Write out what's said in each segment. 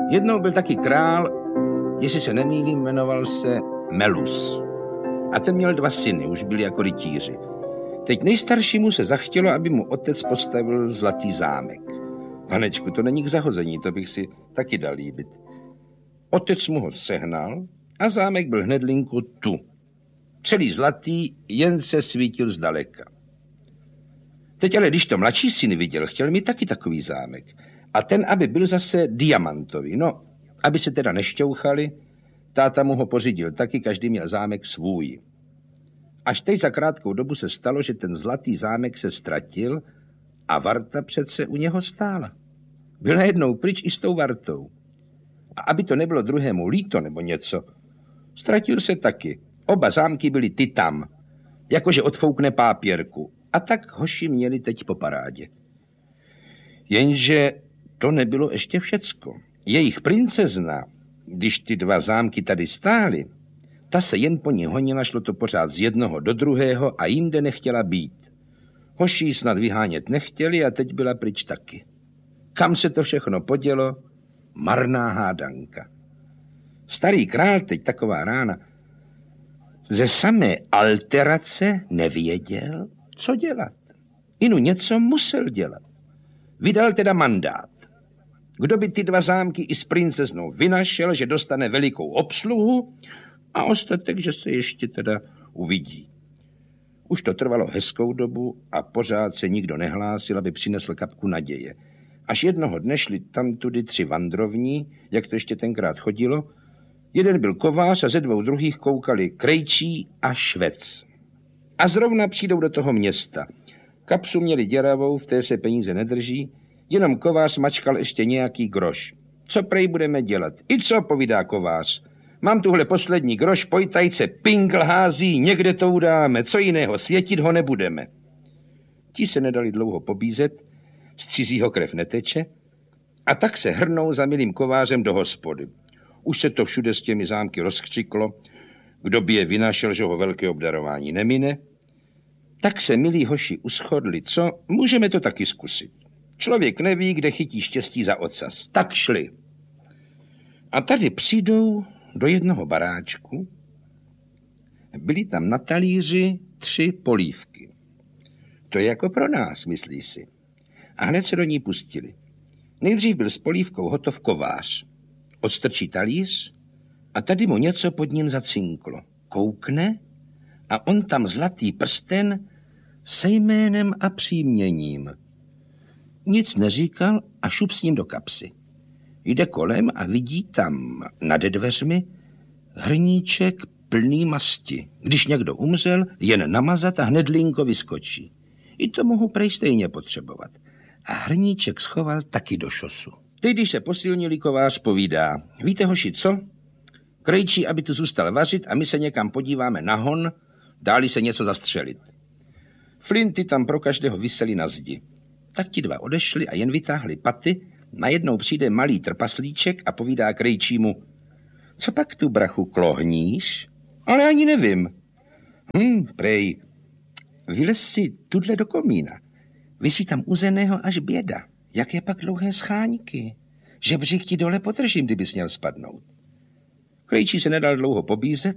Jednou byl taky král, jestli se nemýlím, jmenoval se Melus. A ten měl 2 syny, už byli jako rytíři. Teď nejstaršímu se zachtělo, aby mu otec postavil zlatý zámek. Panečku, to není k zahození, to bych si taky dal líbit. Otec mu ho sehnal a zámek byl hnedlinku tu. Celý zlatý, jen se svítil zdaleka. Teď ale, když to mladší syn viděl, chtěl mít taky takový zámek. A ten, aby byl zase diamantový. No, aby se teda nešťouchali, táta mu ho pořídil taky, každý měl zámek svůj. Až teď za krátkou dobu se stalo, že ten zlatý zámek se ztratil a varta přece u něho stála. Byl najednou pryč i s tou vartou. A aby to nebylo druhému líto nebo něco, ztratil se taky. Oba zámky byly ty tam, jakože odfoukne pápěrku. A tak hoši měli teď po parádě. Jenže to nebylo ještě všecko. Jejich princezna, když ty 2 zámky tady stály, ta se jen po ní honila, šlo to pořád z jednoho do druhého a jinde nechtěla být. Hoši ji snad vyhánět nechtěli a teď byla pryč taky. Kam se to všechno podělo? Marná hádanka. Starý král, teď taková rána, ze samé alterace nevěděl, co dělat. Inu něco musel dělat. Vydal teda mandát. Kdo by ty 2 zámky i s princeznou vynašel, že dostane velikou obsluhu a ostatek, že se ještě teda uvidí. Už to trvalo hezkou dobu a pořád se nikdo nehlásil, aby přinesl kapku naděje. Až jednoho dne šli tam tudy 3 vandrovní, jak to ještě tenkrát chodilo. Jeden byl kovář a ze 2 druhých koukali krejčí a švec. A zrovna přijdou do toho města. Kapsu měli děravou, v té se peníze nedrží, jenom kovář mačkal ještě nějaký groš. Co prej budeme dělat? I co, povídá kovář. Mám tuhle poslední groš, pojtajce pingl hází, někde to udáme, co jiného, světit ho nebudeme. Ti se nedali dlouho pobízet, z cizího krev neteče, a tak se hrnou za milým kovářem do hospody. Už se to všude s těmi zámky rozkřiklo, kdo by je vynašel, že ho velké obdarování nemine. Tak se milí hoši uschodli, co? Můžeme to taky zkusit. Člověk neví, kde chytí štěstí za ocas. Tak šli. A tady přijdou do jednoho baráčku. Byly tam na talíři 3 polívky. To je jako pro nás, myslí si. A hned se do ní pustili. Nejdřív byl s polívkou hotov kovář. Odstrčí talíř a tady mu něco pod ním zacinklo. Koukne a on tam zlatý prsten se jménem a příjmením. Nic neříkal a šup s ním do kapsy. Jde kolem a vidí tam nad dveřmi hrníček plný masti. Když někdo umřel, jen namazat a hnedlinko vyskočí. I to mohu prej stejně potřebovat. A hrníček schoval taky do šosu. Teď, když se posilnili, kovář povídá. Víte, hoši, co? Krejčí, aby tu zůstal vařit a my se někam podíváme na hon, dáli se něco zastřelit. Flinty tam pro každého visely na zdi. Tak ti 2 odešli a jen vytáhli paty. Najednou přijde malý trpaslíček a povídá krejčímu. Co pak tu, brachu, klohníš? Ale ani nevím. Prej, vylez si tudle do komína. Visí tam uzeného až běda. Jak je pak dlouhé scháňky. Žebřík ti dole podržím, kdybys měl spadnout. Krejčí se nedal dlouho pobízet.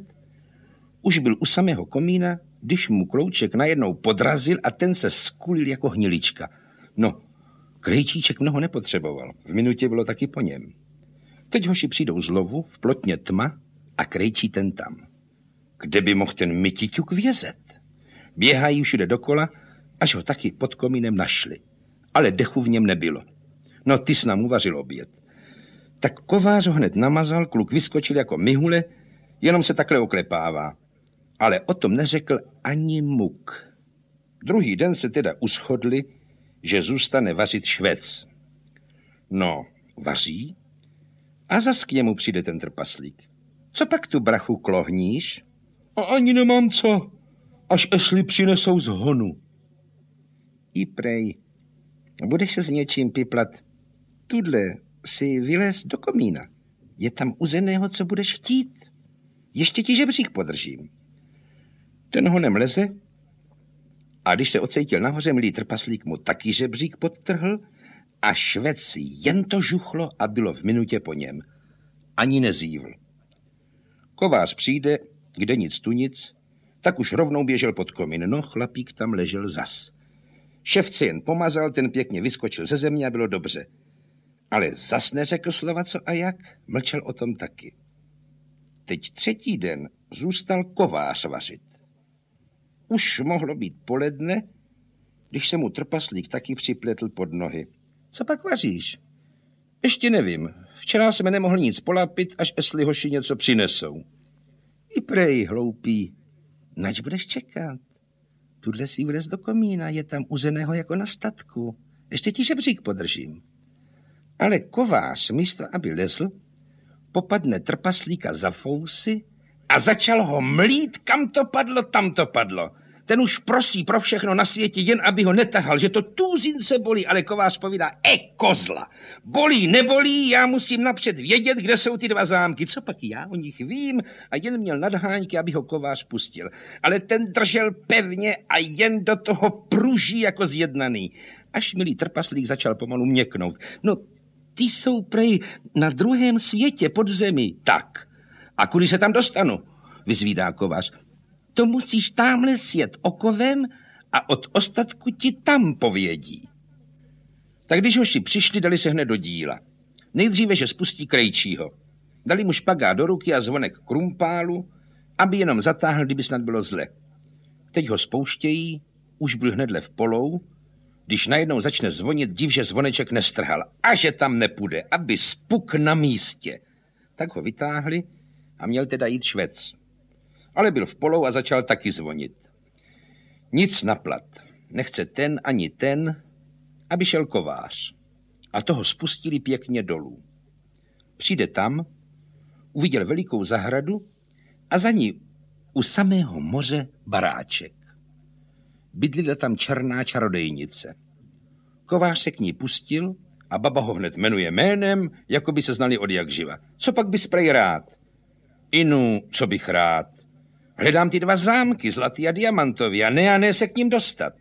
Už byl u samého komína, když mu klouček najednou podrazil a ten se skulil jako hnilička. No, krejčíček mnoho nepotřeboval. V minutě bylo taky po něm. Teď hoši přijdou z lovu, v plotně tma a krejčí ten tam. Kde by mohl ten mytiťuk vězet? Běhají všude dokola, až ho taky pod komínem našli. Ale dechu v něm nebylo. No, ty jsi nám uvařil oběd. Tak kovář ho hned namazal, kluk vyskočil jako mihule, jenom se takhle oklepává. Ale o tom neřekl ani muk. Druhý den se teda uschodli, že zůstane vařit švec. No, vaří a zas k němu přijde ten trpaslík. Co pak tu, brachu, klohníš? A ani nemám co, až esli přinesou z honu. I prej, budeš se s něčím piplat. Tudle si vylez do komína. Je tam uzeného, co budeš chtít. Ještě ti žebřík podržím. Ten honem leze a když se ocejtil nahoře, milý trpaslík mu taky žebřík podtrhl A švec jen to žuchlo a bylo v minutě po něm. Ani nezívl. Kovář přijde, kde nic tu nic, tak už rovnou běžel pod komín. No, chlapík tam ležel zas. Ševce jen pomazal, ten pěkně vyskočil ze země a bylo dobře. Ale zas neřekl slova co a jak, mlčel o tom taky. Teď třetí den zůstal kovář vařit. Už mohlo být poledne, když se mu trpaslík taky připletl pod nohy. Co pak vaříš? Ještě nevím. Včera jsme nemohli nic polapit, až esli hoši něco přinesou. I prej, hloupý. Nač budeš čekat? Tudle si vlez do komína, je tam uzeného jako na statku. Ještě ti žebřík podržím. Ale kovář místo, aby lezl, popadne trpaslíka za fousy a začal ho mlít, kam to padlo, tam to padlo. Ten už prosí pro všechno na světě, jen aby ho netahal, že to tuzince bolí, ale kovář povídá, kozla, bolí, nebolí, já musím napřed vědět, kde jsou ty dva zámky. Co pak já o nich vím? A jen měl nadháňky, aby ho kovář pustil. Ale ten držel pevně a jen do toho pruží jako zjednaný. Až milý trpaslík začal pomalu měknout. No, ty jsou prej na druhém světě pod zemi. Tak. A kudy se tam dostanu? Vyzvídá kovář. To musíš támhle sjet okovem a od ostatku ti tam povědí. Tak když hoši přišli, dali se hned do díla. Nejdříve, že spustí krejčího. Dali mu špagát do ruky a zvonek krumpálu, aby jenom zatáhl, kdyby snad bylo zle. Teď ho spouštějí, už byl hnedle v polou, když najednou začne zvonit, div, že zvoneček nestrhal. A že tam nepůjde, aby spuk na místě. Tak ho vytáhli a měl teda jít švec. Ale byl v polou a začal taky zvonit. Nic na plat. Nechce ten ani ten, aby šel kovář. A toho spustili pěkně dolů. Přijde tam, uviděl velikou zahradu a za ní u samého moře baráček. Bydlila tam černá čarodejnice. Kovář se k ní pustil a baba ho hned jmenuje jménem, jako by se znali od jak živa. Co pak bys prej rád? Inu, co bych rád? Hledám ty dva zámky, zlatý a diamantový, a ne se k ním dostat.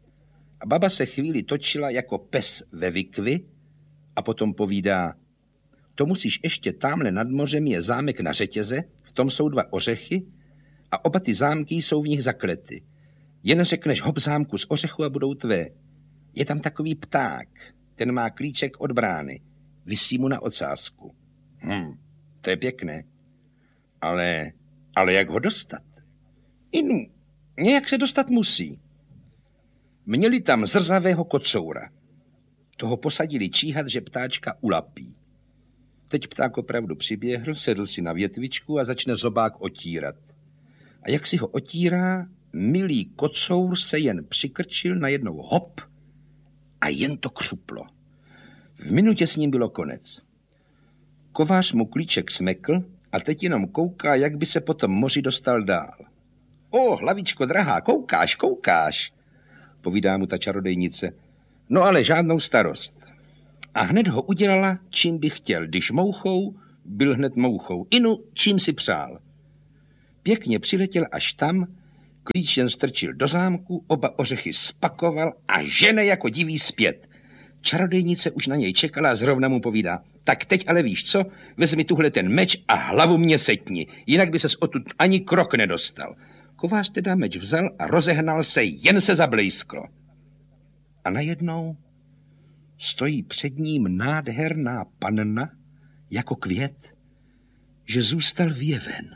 A baba se chvíli točila jako pes ve vikvi a potom povídá, to musíš ještě támhle nad mořem je zámek na řetěze, v tom jsou dva ořechy a oba ty zámky jsou v nich zaklety. Jen řekneš hop zámku z ořechu a budou tvé. Je tam takový pták, ten má klíček od brány, visí mu na ocásku. To je pěkné. Ale jak ho dostat? Inu, nějak se dostat musí. Měli tam zrzavého kocoura. Toho posadili číhat, že ptáčka ulapí. Teď pták opravdu přiběhl, sedl si na větvičku a začne zobák otírat. A jak si ho otírá, milý kocour se jen přikrčil najednou hop a jen to křuplo. V minutě s ním bylo konec. Kovář mu klíček smekl a teď jenom kouká, jak by se po tom moři dostal dál. Hlavičko drahá, koukáš, povídá mu ta čarodejnice. No ale žádnou starost. A hned ho udělala, čím by chtěl. Když mouchou, byl hned mouchou. Inu, čím si přál. Pěkně přiletěl až tam, klíč jen strčil do zámku, oba ořechy spakoval a žene jako diví zpět. Čarodejnice už na něj čekala a zrovna mu povídá, tak teď ale víš co, vezmi tuhle ten meč a hlavu mě setni, jinak by ses odtud ani krok nedostal. Kovář teda meč vzal a rozehnal se, jen se zablejsklo. A najednou stojí před ním nádherná panna, jako květ, že zůstal věven.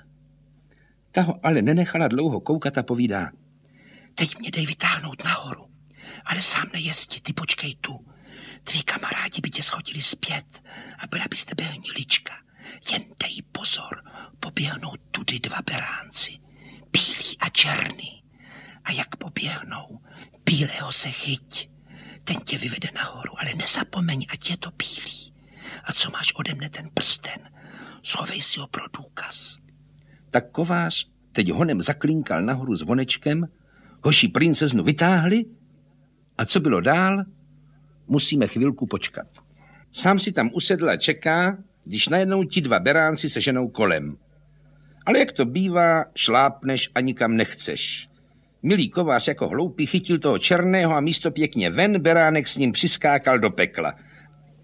Ta ho ale nenechala dlouho koukat a povídá, teď mě dej vytáhnout nahoru, ale sám nejezdi, ty počkej tu. Tví kamarádi by tě schodili zpět a byla by z tebe hnilička. Jen dej pozor, poběhnou tudy dva beránci, bílý a černý. A jak poběhnou, bílého se chyť. Ten tě vyvede nahoru, ale nezapomeň, ať je to bílý. A co máš ode mne ten prsten, schovej si ho pro důkaz. Tak kovář teď honem zaklinkal nahoru zvonečkem, hoši princeznu vytáhli a co bylo dál, musíme chvilku počkat. Sám si tam usedl a čeká, když najednou ti dva beránci se ženou kolem. Ale jak to bývá, šlápneš a nikam nechceš. Milý kovář jako hloupý chytil toho černého a místo pěkně ven, beránek s ním přiskákal do pekla.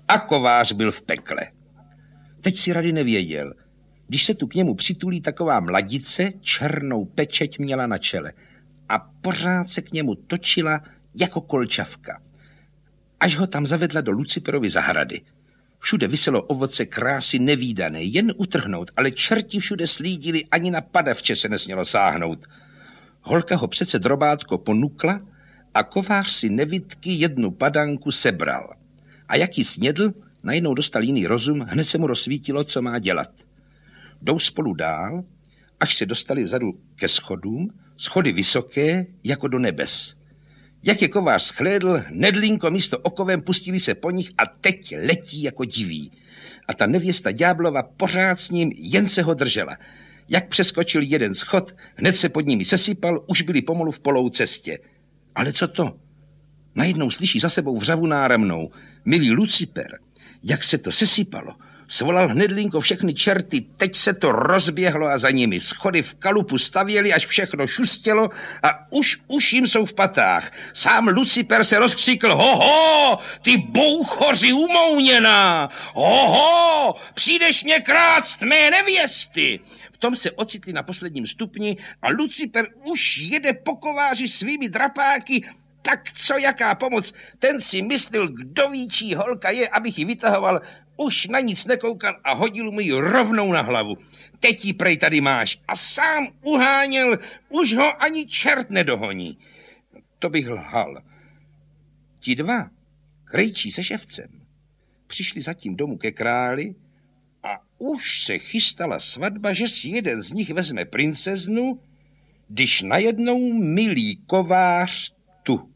A kovář byl v pekle. Teď si rady nevěděl. Když se tu k němu přitulí taková mladice, černou pečeť měla na čele a pořád se k němu točila jako kolčavka. Až ho tam zavedla do Luciperovy zahrady. Všude viselo ovoce krásy nevídané, jen utrhnout, ale čerti všude slídili, ani na padavče se nesmělo sáhnout. Holka ho přece drobátko ponukla a kovář si nevidky jednu padanku sebral. A jak ji snědl, najednou dostal jiný rozum, hned se mu rozsvítilo, co má dělat. Jdou spolu dál, až se dostali vzadu ke schodům, schody vysoké, jako do nebes. Jak je kovář shlédl, hnedlinko místo okovem pustili se po nich a teď letí jako diví. A ta nevěsta ďáblova pořád s ním jen se ho držela. Jak přeskočil jeden schod, hned se pod nimi sesypal, už byli pomalu v polou cestě. Ale co to? Najednou slyší za sebou vřavu náramnou. Milý Luciper, jak se to sesypalo. Svolal hnedlinko všechny čerty, teď se to rozběhlo a za nimi schody v kalupu stavěli, až všechno šustělo a už jim jsou v patách. Sám Luciper se rozkřikl, hoho, ty bouchoři umouněná, hoho, přijdeš mě krást mé nevěsty. V tom se ocitli na posledním stupni a Luciper už jede po kováři svými drapáky. Tak co, jaká pomoc? Ten si myslel, kdo ví, čí holka je, abych ji vytahoval. Už na nic nekoukal a hodil mu ji rovnou na hlavu. Teď ji prej tady máš. A sám uháněl, už ho ani čert nedohoní. To bych lhal. Ti dva, krejčí se ševcem, přišli zatím domů ke králi a už se chystala svatba, že si jeden z nich vezme princeznu, když najednou milý kovář tu.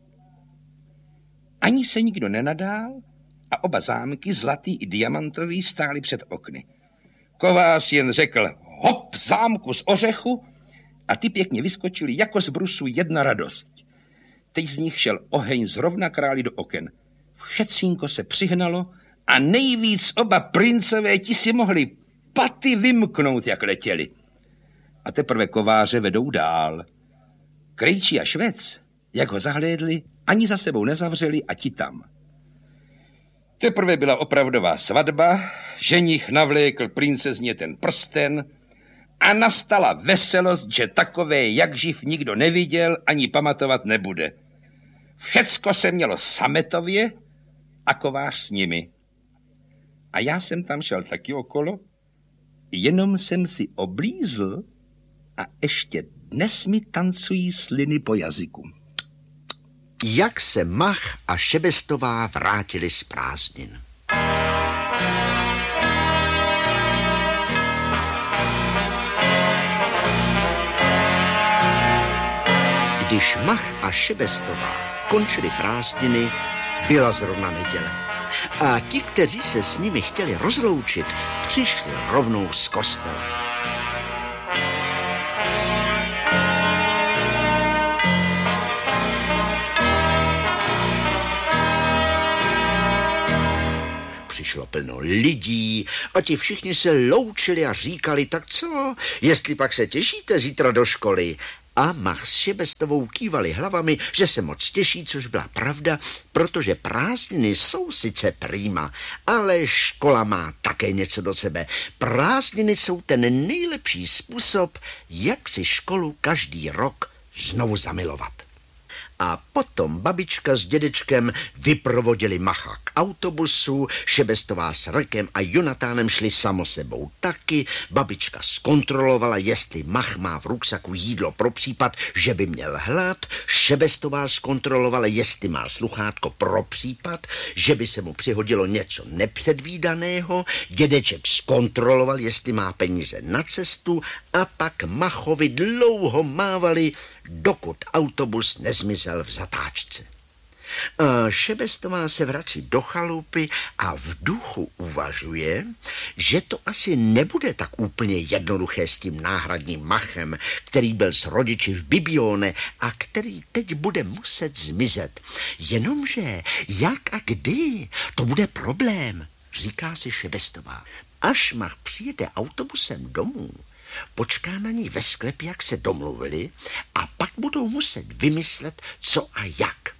Ani se nikdo nenadál a oba zámky, zlatý i diamantový, stály před okny. Kovář jen řekl hop zámku z ořechu a ty pěkně vyskočili jako z brusu jedna radost. Teď z nich šel oheň zrovna králi do oken. Všecínko se přihnalo a nejvíc oba princové ti si mohli paty vymknout, jak letěli. A teprve kováře vedou dál. Krejčí a švec, jak ho zahlédli, ani za sebou nezavřeli a ti tam. Teprve byla opravdová svatba, ženich navlékl princezně ten prsten a nastala veselost, že takové jak živ nikdo neviděl ani pamatovat nebude. Všecko se mělo sametově a kovář s nimi. A já jsem tam šel taky okolo, jenom jsem si oblízl a ještě dnes mi tancují sliny po jazyku. Jak se Mach a Šebestová vrátili z prázdnin. Když Mach a Šebestová končili prázdniny, byla zrovna neděle. A ti, kteří se s nimi chtěli rozloučit, přišli rovnou z kostela. Přišlo plno lidí a ti všichni se loučili a říkali, tak co, jestli pak se těšíte zítra do školy? A Mach s Šebestovou kývali hlavami, že se moc těší, což byla pravda, protože prázdniny jsou sice prýma, ale škola má také něco do sebe. Prázdniny jsou ten nejlepší způsob, jak si školu každý rok znovu zamilovat. A potom babička s dědečkem vyprovodili Macha k autobusu, Šebestová s Rekem a Jonatánem šli samo sebou taky, babička zkontrolovala, jestli Mach má v ruksaku jídlo pro případ, že by měl hlad, Šebestová zkontrolovala, jestli má sluchátko pro případ, že by se mu přihodilo něco nepředvídaného, dědeček zkontroloval, jestli má peníze na cestu a pak Machovi dlouho mávali, dokud autobus nezmizel v zatáčce. A Šebestová se vrací do chalupy a v duchu uvažuje, že to asi nebude tak úplně jednoduché s tím náhradním Machem, který byl s rodiči v Bibione a který teď bude muset zmizet. Jenomže jak a kdy, to bude problém, říká si Šebestová. Až Mach přijede autobusem domů, počká na ní ve sklepě, jak se domluvili, a pak budou muset vymyslet, co a jak.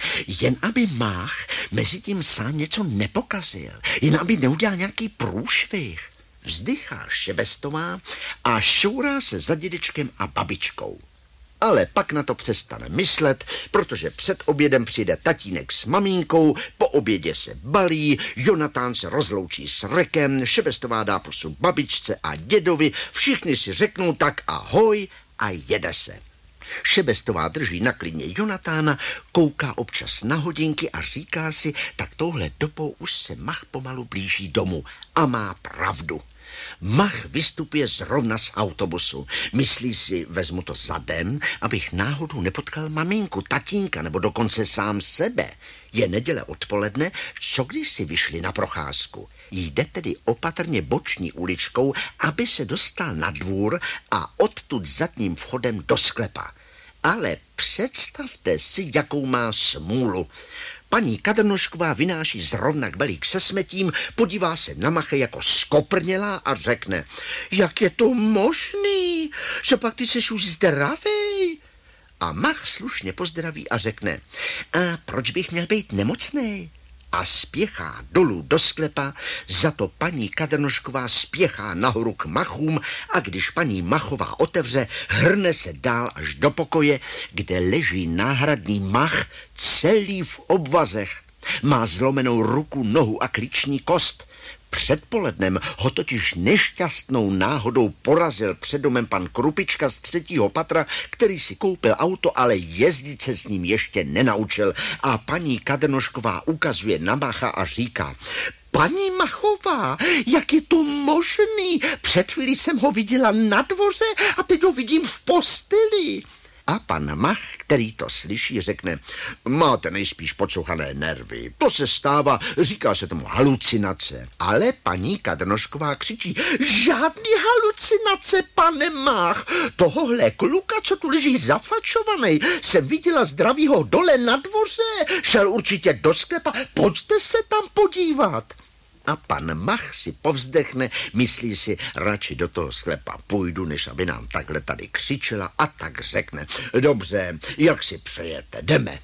Jen aby Mach mezi tím sám něco nepokazil, jen aby neudělal nějaký průšvih. Vzdychá Šebestová a šourá se za dědečkem a babičkou. Ale pak na to přestane myslet, protože před obědem přijde tatínek s mamínkou, po obědě se balí, Jonatán se rozloučí s Rekem, Šebestová dá pusu babičce a dědovi, všichni si řeknou tak ahoj a jede se. Šebestová drží na klíně Jonatána, kouká občas na hodinky a říká si, tak touhle dobou už se Mach pomalu blíží domů a má pravdu. Mach vystupuje zrovna z autobusu. Myslí si, vezmu to zadem, abych náhodou nepotkal maminku, tatínka nebo dokonce sám sebe. Je neděle odpoledne, co když si vyšli na procházku. Jde tedy opatrně boční uličkou, aby se dostal na dvůr a odtud zadním vchodem do sklepa. Ale představte si, jakou má smůlu. Paní Kadrnošková vynáší zrovna kbelík se smetím, podívá se na Mache jako skoprnělá a řekne, jak je to možný, že pak ty seš už zdravý. A Mach slušně pozdraví a řekne, a proč bych měl být nemocný? A spěchá dolů do sklepa, za to paní Kadrnošková spěchá nahoru k Machům a když paní Machová otevře, hrne se dál až do pokoje, kde leží náhradní Mach celý v obvazech. Má zlomenou ruku, nohu a klíční kost. Předpolednem ho totiž nešťastnou náhodou porazil před domem pan Krupička z 3. patra, který si koupil auto, ale jezdit se s ním ještě nenaučil. A paní Kadrnošková ukazuje na Macha a říká, paní Machová, jak je to možný? Před chvílí jsem ho viděla na dvoře a teď ho vidím v posteli. A pan Mach, který to slyší, řekne, máte nejspíš počouchané nervy. To se stává, říká se tomu halucinace. Ale paní Kadrnošková křičí, žádný halucinace, pane Mach. Tohohle kluka, co tu leží zafačovaný, jsem viděla zdravýho dole na dvoře. Šel určitě do sklepa, pojďte se tam podívat. A pan Mach si povzdechne, myslí si, radši do toho sklepa půjdu, než aby nám takhle tady křičela a tak řekne, dobře, jak si přejete, jdeme.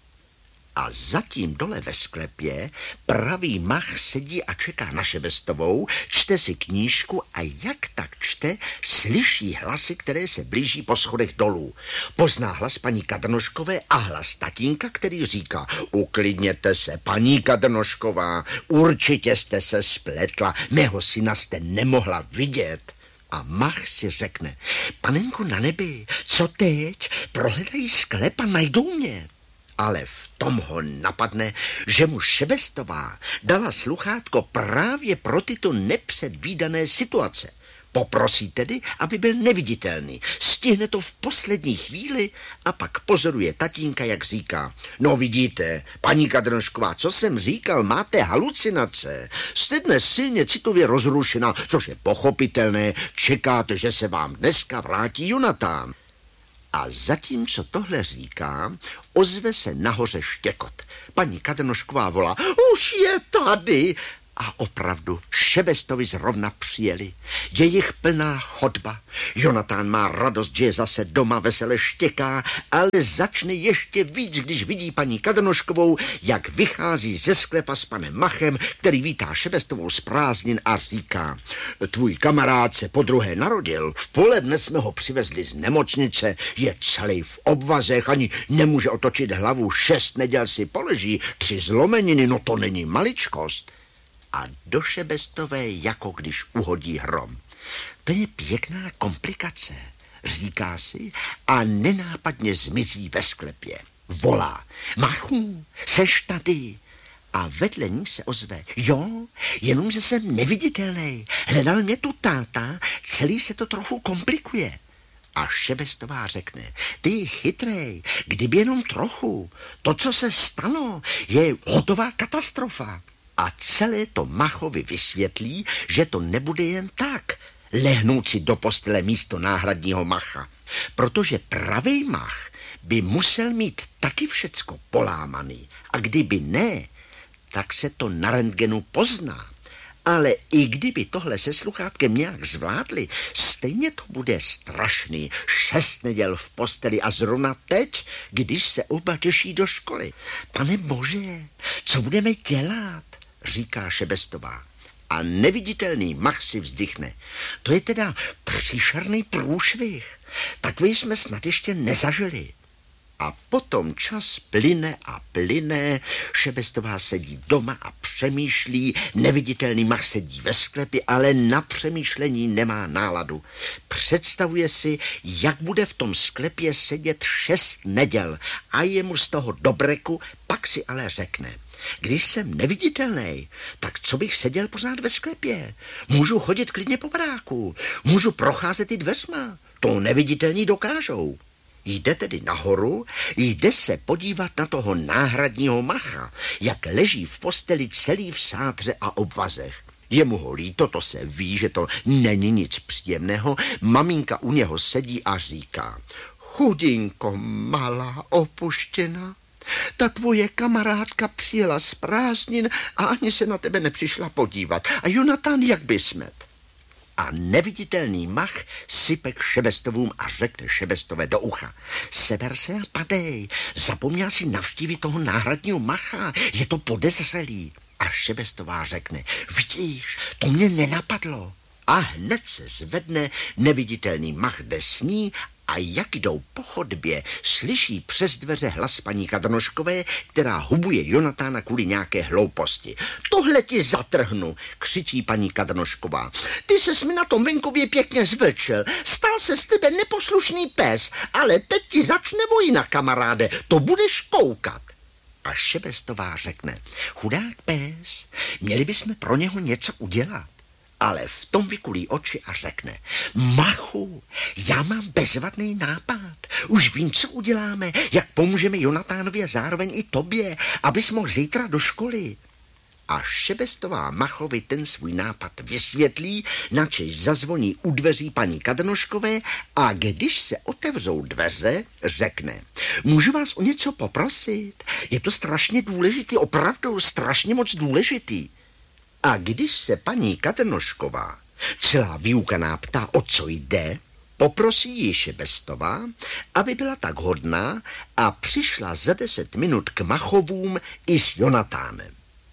A zatím dole ve sklepě pravý Mach sedí a čeká na Šebestovou, čte si knížku a jak tak čte, slyší hlasy, které se blíží po schodech dolů. Pozná hlas paní Kadrnoškové a hlas tatínka, který říká, uklidněte se, paní Kadrnošková, určitě jste se spletla, mého syna jste nemohla vidět. A Mach si řekne, panenko na nebi, co teď? Prohledají sklep a najdou mě. Ale v tom ho napadne, že mu Šebestová dala sluchátko právě pro tyto nepředvídané situace. Poprosí tedy, aby byl neviditelný. Stihne to v poslední chvíli a pak pozoruje tatínka, jak říká. No vidíte, paní Kadrnošková, co jsem říkal, máte halucinace. Jste dnes silně citově rozrušená, což je pochopitelné. Čekáte, že se vám dneska vrátí Jonatán. A zatímco tohle říká, ozve se nahoře štěkot. Paní Kadrnošková volá, už je tady. A opravdu, Šebestovi zrovna přijeli. Je jich plná chodba. Jonatán má radost, že je zase doma, vesele štěká, ale začne ještě víc, když vidí paní Kadrnoškovou, jak vychází ze sklepa s panem Machem, který vítá Šebestovou z prázdnin a říká, tvůj kamarád se podruhé narodil, v poledne jsme ho přivezli z nemocnice, je celý v obvazech, ani nemůže otočit hlavu, 6 neděl si poleží, 3 zlomeniny, no to není maličkost. A do Šebestové, jako když uhodí hrom. To je pěkná komplikace, říká si a nenápadně zmizí ve sklepě. Volá, Machu, seš tady? A vedle ní se ozve, jo, jenomže jsem neviditelný, hledal mě tu táta, celý se to trochu komplikuje. A Šebestová řekne, ty chytrej, kdyby jenom trochu, to, co se stalo, je hotová katastrofa. A celé to Machovi vysvětlí, že to nebude jen tak, lehnout si do postele místo náhradního Macha. Protože pravej Mach by musel mít taky všecko polámaný. A kdyby ne, tak se to na rentgenu pozná. Ale i kdyby tohle se sluchátkem nějak zvládli, stejně to bude strašný. 6 neděl v posteli a zrovna teď, když se oba těší do školy. Pane bože, co budeme dělat, říká Šebestová. A neviditelný Mach si vzdychne. To je teda příšerný průšvih. Takový jsme snad ještě nezažili. A potom čas plyne a plyne, Šebestová sedí doma a přemýšlí, neviditelný Mach sedí ve sklepě, ale na přemýšlení nemá náladu. Představuje si, jak bude v tom sklepě sedět 6 neděl a je mu z toho dobreku, pak si ale řekne. Když jsem neviditelný, tak co bych seděl pořád ve sklepě? Můžu chodit klidně po baráku, můžu procházet i dveřma, to neviditelní dokážou. Jde tedy nahoru, jde se podívat na toho náhradního Macha, jak leží v posteli celý v sádře a obvazech. Je mu ho líto, to se ví, že to není nic příjemného. Maminka u něho sedí a říká: chudinko, malá opuštěna, ta tvoje kamarádka přijela z prázdnin a ani se na tebe nepřišla podívat. A Jonatán jak by smet? A neviditelný Mach sype k Šebestovům a řekne Šebestové do ucha: seber se a padej, zapomněl si navštívit toho náhradního Macha, je to podezřelý. A Šebestová řekne: vidíš, to mě nenapadlo. A hned se zvedne, neviditelný Mach jde s ní a jak jdou po chodbě, slyší přes dveře hlas paní Kadrnoškové, která hubuje Jonatána kvůli nějaké hlouposti. Tohle ti zatrhnu, křičí paní Kadrnošková. Ty ses mi na tom venkově pěkně zvlčel, stal se z tebe neposlušný pes, ale teď ti začne vojna, kamaráde, to budeš koukat. A Šebestová řekne: chudák pes, měli bychom pro něho něco udělat. Ale v tom vykulí oči a řekne: Machu, já mám bezvadný nápad. Už vím, co uděláme, jak pomůžeme Jonatánovi a zároveň i tobě, abys mohl zítra do školy. A Šebestová Machovi ten svůj nápad vysvětlí, načež zazvoní u dveří paní Kadrnoškové a když se otevřou dveře, řekne: můžu vás o něco poprosit? Je to strašně důležitý, opravdu strašně moc důležitý. A když se paní Kadrnošková, celá vyukaná, ptá, o co jde, poprosí ji Šebestová, aby byla tak hodná a přišla za 10 minut k Machovům i s Jonatánem.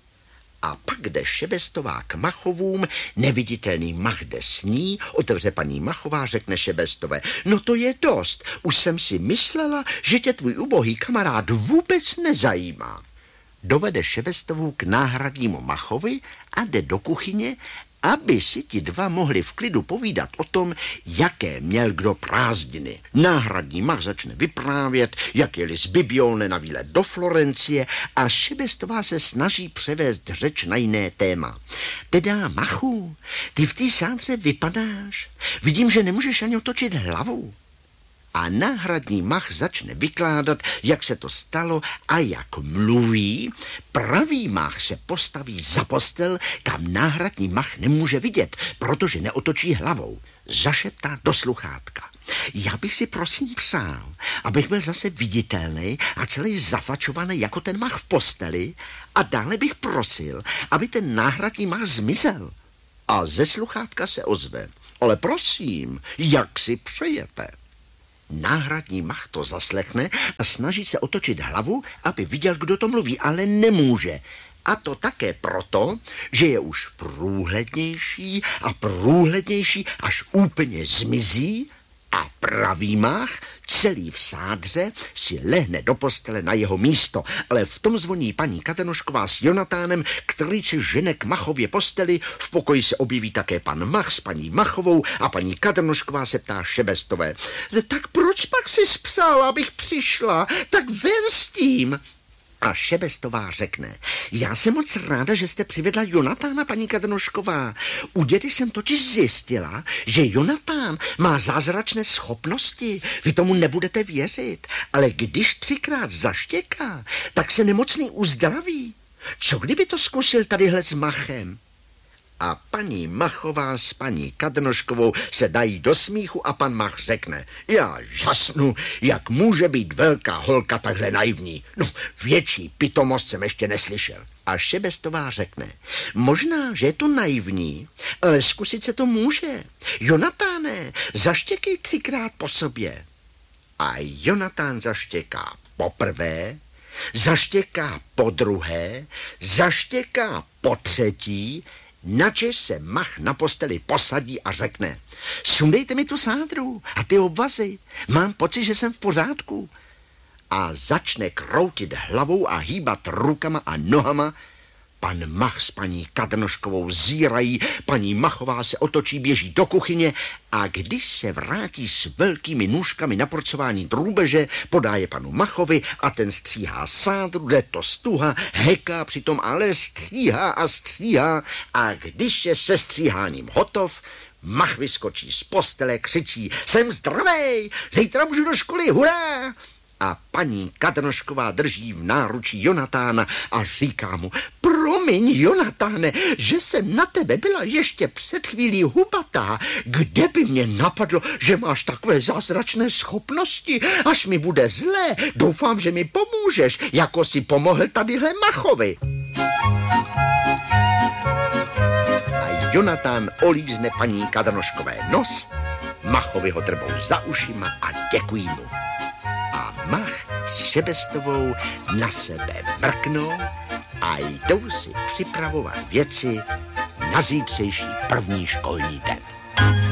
A pak jde Šebestová k Machovům, neviditelný Mach jde s ní, otevře paní Machová, řekne Šebestové: no to je dost, už jsem si myslela, že tě tvůj ubohý kamarád vůbec nezajímá. Dovede Šebestovou k náhradnímu Machovi a jde do kuchyně, aby si ti dva mohli v klidu povídat o tom, jaké měl kdo prázdniny. Náhradní Mach začne vyprávět, jak jeli z Bibione na výlet do Florencie a Šebestová se snaží převést řeč na jiné téma. Teda, Machu, ty v té sádře vypadáš. Vidím, že nemůžeš ani otočit hlavu. A náhradní Mach začne vykládat, jak se to stalo a jak mluví. Pravý Mach se postaví za postel, kam náhradní Mach nemůže vidět, protože neotočí hlavou. Zašeptá do sluchátka: já bych si prosím přál, abych byl zase viditelný a celý zafačovaný jako ten Mach v posteli, a dále bych prosil, aby ten náhradní Mach zmizel. A ze sluchátka se ozve: ale prosím, jak si přejete? Náhradní Mach to zaslechne a snaží se otočit hlavu, aby viděl, kdo to mluví, ale nemůže. A to také proto, že je už průhlednější a průhlednější, až úplně zmizí a pravý Mach, celý v sádře, si lehne do postele na jeho místo. Ale v tom zvoní paní Kadrnošková s Jonatánem, který se žene k Machově posteli. V pokoji se objeví také pan Mach s paní Machovou a paní Kadrnošková se ptá Šebestové: tak proč pak si spřál, abych přišla? Tak ven s tím. A Šebestová řekne: já jsem moc ráda, že jste přivedla Jonatána, paní Kadrnošková. U dědy jsem totiž zjistila, že Jonatán má zázračné schopnosti. Vy tomu nebudete věřit, ale když 3krát zaštěká, tak se nemocný uzdraví. Co kdyby to zkusil tadyhle s Machem? A paní Machová s paní Kadnoškovou se dají do smíchu a pan Mach řekne: já žasnu, jak může být velká holka takhle naivní. No, větší pitomost jsem ještě neslyšel. A Šebestová řekne: možná, že je to naivní, ale zkusit se to může. Jonatáne, zaštěkej 3krát po sobě. A Jonatán zaštěká poprvé, zaštěká podruhé, zaštěká potřetí, načež se Mach na posteli posadí a řekne: sundejte mi tu sádru a ty obvazy, mám pocit, že jsem v pořádku. A začne kroutit hlavou a hýbat rukama a nohama. Pan Mach s paní Kadnoškovou zírají, paní Machová se otočí, běží do kuchyně a když se vrátí s velkými nůžkami na porcování drůbeže, podá je panu Machovi a ten stříhá sádru, jde to stuha, heká přitom, ale stříhá a stříhá a když je se stříháním hotov, Mach vyskočí z postele, křičí: jsem zdravej, zítra můžu do školy, hurá! A paní Kadnošková drží v náručí Jonatána a říká mu: promiň, Jonatáne, že jsem na tebe byla ještě před chvílí hubatá. Kde by mě napadlo, že máš takové zázračné schopnosti? Až mi bude zlé, doufám, že mi pomůžeš, jako si pomohl tadyhle Machovi. A Jonatán olízne paní Kadnoškové nos, Machovi ho drbou za ušima a děkují mu. Mach s Šebestovou na sebe mrknou a jdou si připravovat věci na zítřejší první školní den.